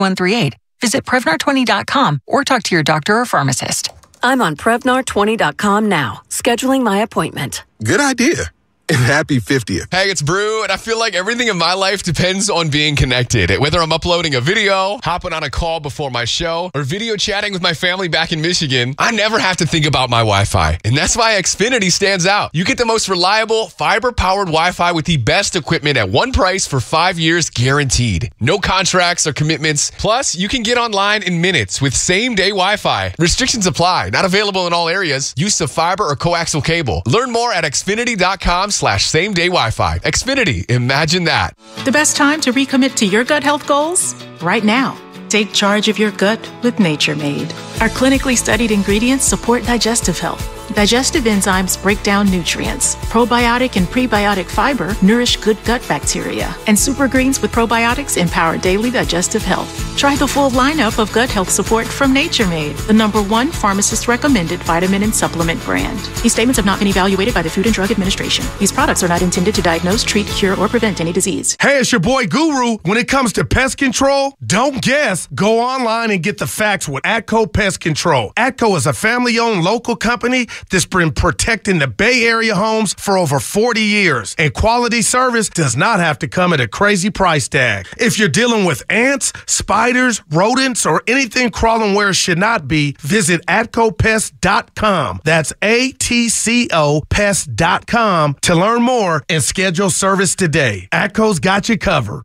138. Visit Prevnar20.com or talk to your doctor or pharmacist. I'm on Prevnar20.com now, scheduling my appointment. Good idea. And happy 50th. Hey, it's Brew, and I feel like everything in my life depends on being connected. Whether I'm uploading a video, hopping on a call before my show, or video chatting with my family back in Michigan, I never have to think about my Wi-Fi. And that's why Xfinity stands out. You get the most reliable, fiber-powered Wi-Fi with the best equipment at one price for 5 years guaranteed. No contracts or commitments. Plus, you can get online in minutes with same-day Wi-Fi. Restrictions apply. Not available in all areas. Use of fiber or coaxial cable. Learn more at Xfinity.com/same-day Wi-Fi. Xfinity. Imagine that. The best time to recommit to your gut health goals? Right now. Take charge of your gut with Nature Made. Our clinically studied ingredients support digestive health. Digestive enzymes break down nutrients. Probiotic and prebiotic fiber nourish good gut bacteria. And super greens with probiotics empower daily digestive health. Try the full lineup of gut health support from Nature Made, the #1 pharmacist-recommended vitamin and supplement brand. These statements have not been evaluated by the Food and Drug Administration. These products are not intended to diagnose, treat, cure, or prevent any disease. Hey, it's your boy Guru. When it comes to pest control, don't guess. Go online and get the facts with Atco Pest Control. Atco is a family-owned local company that's been protecting the Bay Area homes for over 40 years. And quality service does not have to come at a crazy price tag. If you're dealing with ants, spiders, rodents, or anything crawling where it should not be, visit AtcoPest.com. That's ATCO Pest.com to learn more and schedule service today. Atco's got you covered.